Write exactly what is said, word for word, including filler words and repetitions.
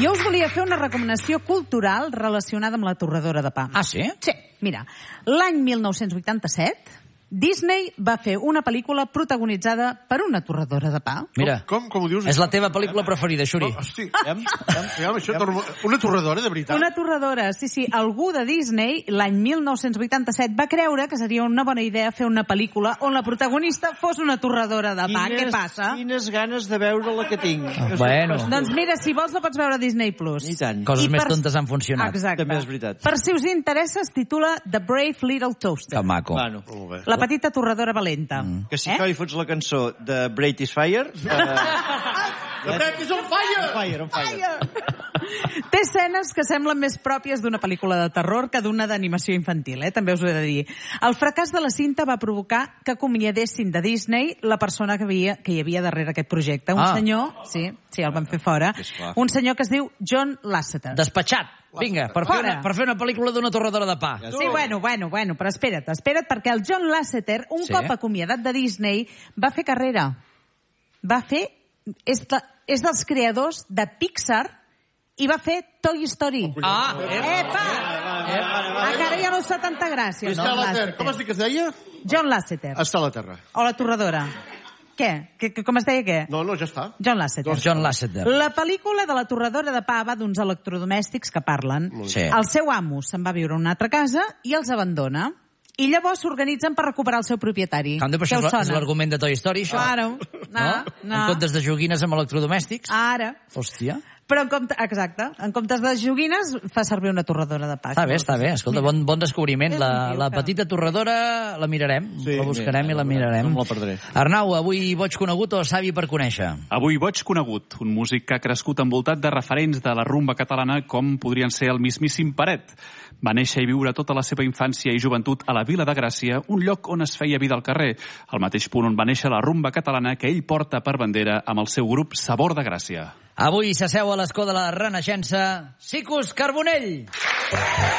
Jo us volia fer una recomanació cultural relacionada amb la torradora de pa. Ah, sí? Sí, mira, l'any mil nou-cents vuitanta-set... Disney va fer una pel·lícula protagonitzada per una torradora de pa. Mira, Com, com ho dius? és la teva pel·lícula preferida, Xuri. Oh, hosti, aviam, aviam, això, una torradora, de veritat? Una torradora, sí, sí. Algú de Disney, l'any mil nou-cents vuitanta-set, va creure que seria una bona idea fer una pel·lícula on la protagonista fos una torradora de pa. Què passa? Quines ganes de veure la que tinc. Ah, bueno. Doncs mira, si vols la pots veure a Disney Plus. I tant. Coses I més per- tontes han funcionat. Exacte. També és veritat. Per si us interessa, es titula The Brave Little Toaster. Que maco. Bueno, Molt bé. La petita torradora valenta. Mm. que si eh? hi fots la cançó de Braid is Fire... Uh, The Bread is on fire! on fire, on fire. Té escenes que semblen més pròpies d'una pel·lícula de terror que d'una d'animació infantil, eh? També us ho he de dir. El fracàs de la cinta va provocar que acomiadessin de Disney la persona que, havia, que hi havia darrere aquest projecte. Un Ah. senyor, sí, sí, el van fer fora, un senyor que es diu John Lasseter. Despatxat. Vinga, per fer, Fora. una, per fer una pel·lícula d'una torradora de pa. Sí, bueno, bueno, bueno, però espera't, espera't, perquè el John Lasseter, un Sí. cop acomiadat de Disney, va fer carrera. Va fer... És, de, és dels creadors de Pixar i va fer Toy Story. Ah, eh? Epa! Encara ja no us fa tanta gràcia. Està John a la terra. Lasseter. Com has dit que es deia? John Lasseter. Està a la terra. O la torradora. Què? que, que com es deia què? No, no, ja està. John Lasseter. John Lasseter. La pel·lícula de la torradora de pa va d'uns electrodomèstics que parlen. Sí. El seu amo se'n va viure a una altra casa i els abandona. I llavors s'organitzen per recuperar el seu propietari. Canvi, però Què això us és la- és sona? l'argument de Toy Story, això. Claro. No, no. En comptes de joguines amb electrodomèstics. Ara. Hòstia. Però en compte, exacte, en comptes de joguines fa servir una torradora de pa. Està bé, està bé. Escolta, bon, bon descobriment. És La, un tio la que- petita torradora la mirarem. Sí. La buscarem i la mirarem. No me la perdré. Arnau, avui boig conegut o savi per conèixer? Avui boig conegut, un músic que ha crescut envoltat de referents de la rumba catalana com podrien ser el mismíssim Peret. Va néixer i viure tota la seva infància i joventut a la Vila de Gràcia, un lloc on es feia vida al carrer, al mateix punt on va néixer la rumba catalana que ell porta per bandera amb el seu grup Sabor de Gràcia. Avui s'asseu a l'escó de la Renaixença Sicus Carbonell.